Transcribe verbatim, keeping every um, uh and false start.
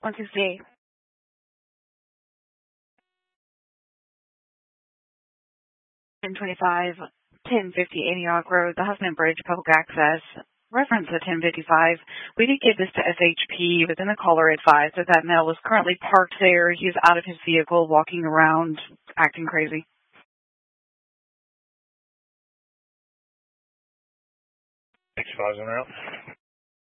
one sixty-eight. ten twenty-five, ten fifty Antioch Road, the Husband Bridge, Public Access. Reference to ten fifty-five. We did give this to S H P, but then the caller advised that that male was currently parked there. He's out of his vehicle, walking around, acting crazy. Thanks, Father.